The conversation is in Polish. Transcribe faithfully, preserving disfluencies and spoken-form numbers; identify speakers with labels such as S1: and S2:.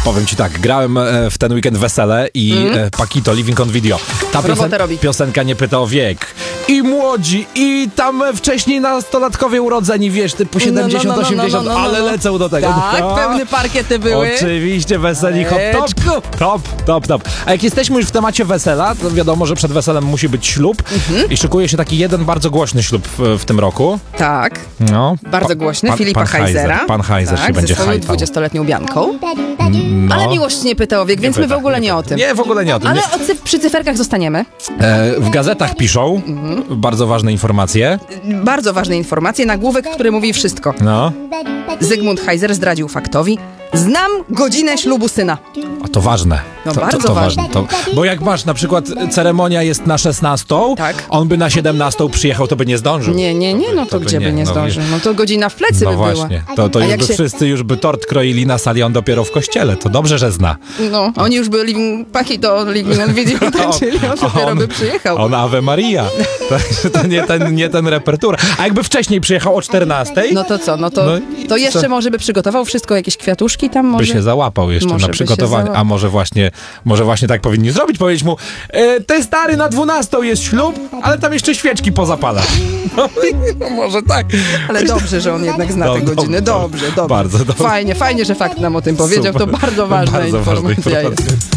S1: Powiem ci tak, grałem e, w ten weekend wesele i mm. e, Paquito, Living on Video. Ta piosen- piosenka nie pyta o wiek. I młodzi, i tam wcześniej nastolatkowie urodzeni, wiesz, typu siedemdziesiąt, no, no, no, osiemdziesiąt, no, no, no, no. Ale lecą do tego.
S2: Tak, no. Pełne parkiety były.
S1: Oczywiście, weseli hop, top, top, top, top. A jak jesteśmy już w temacie wesela, to wiadomo, że przed weselem musi być ślub mhm. i szykuje się taki jeden bardzo głośny ślub w, w tym roku.
S2: Tak,
S1: no.
S2: bardzo głośny,
S1: pa,
S2: Filipa Heisera.
S1: Pan Heiser
S2: tak,
S1: się będzie hajtał.
S2: ze swoją dwudziestoletnią Bianką.
S1: No.
S2: Ale miłość nie pyta o wiek, więc
S1: nie
S2: my
S1: pyta,
S2: w ogóle
S1: nie,
S2: nie
S1: pyta.
S2: o tym.
S1: Nie, w ogóle nie o tym.
S2: Ale
S1: nie.
S2: cyf- przy cyferkach zostaniemy.
S1: E, w gazetach piszą mhm. bardzo ważne informacje.
S2: Bardzo ważne informacje, nagłówek, który mówi wszystko.
S1: No.
S2: Zygmunt Heiser zdradził faktowi: znam godzinę ślubu syna.
S1: A to ważne.
S2: No
S1: to,
S2: bardzo
S1: to, to
S2: ważne.
S1: ważne. To, bo jak masz na przykład ceremonia jest na szesnastą,
S2: tak.
S1: on by na siedemnastą przyjechał, to by nie zdążył.
S2: Nie, nie, nie, no to, to gdzie by nie, nie zdążył? No to godzina w plecy
S1: no
S2: by
S1: właśnie.
S2: była.
S1: To, to już by
S2: się...
S1: wszyscy już by tort kroili na sali, on dopiero w kościele. To dobrze, że zna.
S2: No, oni już by living, Paquito, living on video tańczyli, on dopiero
S1: on,
S2: by przyjechał.
S1: On Ave Maria. Także to nie ten, nie ten repertur. A jakby wcześniej przyjechał o czternastej?
S2: No to co? No to, no to jeszcze co? Może by przygotował wszystko, jakieś kwiatuszki tam może?
S1: By się załapał jeszcze
S2: może
S1: na przygotowanie. A może właśnie, może właśnie tak powinni zrobić. Powiedzieć mu, e, ty stary, na dwunastą jest ślub, ale tam jeszcze świeczki pozapala. No, no może tak.
S2: Ale dobrze, że on jednak zna no, te godziny. Dobrze, dobrze.
S1: Bardzo dobrze.
S2: Fajnie, fajnie, że fakt nam o tym powiedział.
S1: Super.
S2: To bardzo ważna
S1: bardzo
S2: informacja
S1: ważna informacja
S2: jest.